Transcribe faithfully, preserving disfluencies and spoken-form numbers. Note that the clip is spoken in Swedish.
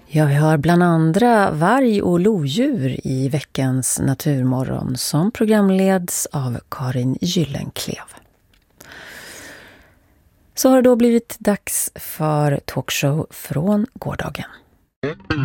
Ja, vi har bland andra varg och lodjur i veckans Naturmorgon som programleds av Karin Gyllenklev. Så har det då blivit dags för talkshow från gårdagen.